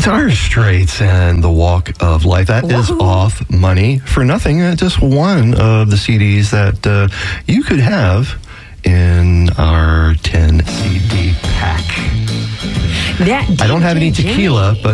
Dire Straits and The Walk of Life. That is off money for nothing. Just one of the CDs that you could have in our 10 CD pack. I don't have any tequila, but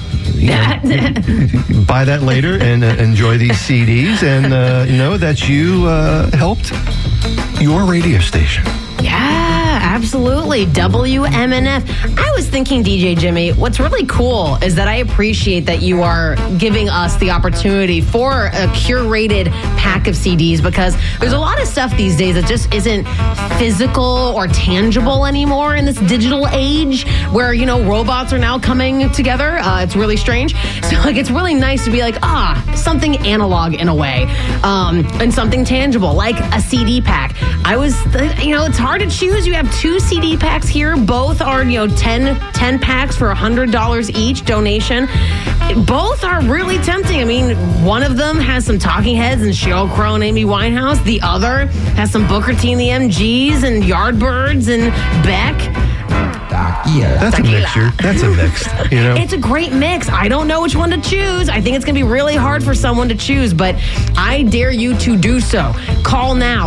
buy that later and enjoy these CDs and know that you helped your radio station. Yeah, absolutely. WMNF. I was thinking, DJ Jimmy, what's really cool is that I appreciate that you are giving us the opportunity for a curated pack of CDs, because there's a lot of stuff these days that just isn't physical or tangible anymore in this digital age where, robots are now coming together. It's really strange. So, it's really nice to be like, something analog in a way, and something tangible, like a CD pack. It's hard to choose. You have 2 CD packs here. Both are, 10 packs for $100 each donation. Both are really tempting. I mean, one of them has some Talking Heads and Sheryl Crow and Amy Winehouse. The other has some Booker T and the MGs and Yardbirds and Beck. That's Tequila. A mixture. That's a mix, It's a great mix. I don't know which one to choose. I think it's going to be really hard for someone to choose, but I dare you to do so. Call now,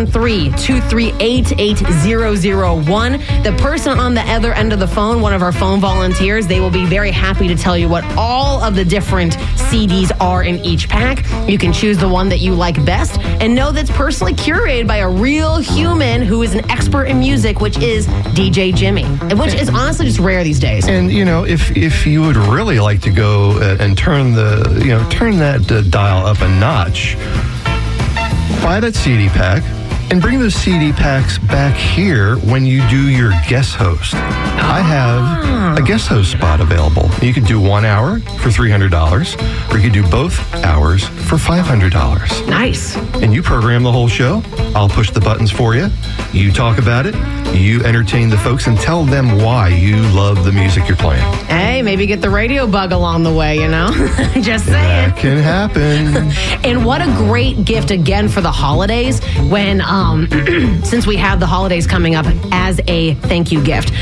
813-238-8001. The person on the other end of the phone, one of our phone volunteers, they will be very happy to tell you what all of the different CDs are in each pack. You can choose the one that you like best and know that's personally curated by a real human who is an expert in music, which is DJ Jimmy, which is honestly just rare these days. And if you would really like to go and turn that dial up a notch, buy that CD pack and bring those CD packs back here when you do your guest host. I have a guest host spot available. You could do 1 hour for $300, or you could do both hours for $500. Nice. And you program the whole show. I'll push the buttons for you. You talk about it. You entertain the folks and tell them why you love the music you're playing. Hey, maybe get the radio bug along the way, Just saying. That can happen. And what a great gift, again, for the holidays when, since we have the holidays coming up as a thank you gift.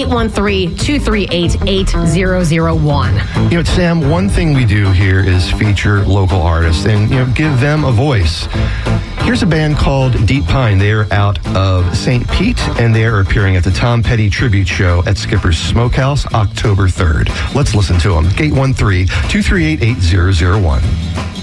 813-238-8001. Sam, one thing we do here is feature local artists and, give them a voice. Here's a band called Deep Pine. They're out of St. Pete, and they're appearing at the Tom Petty Tribute Show at Skipper's Smokehouse, October 3rd. Let's listen to them. 813-238-8001.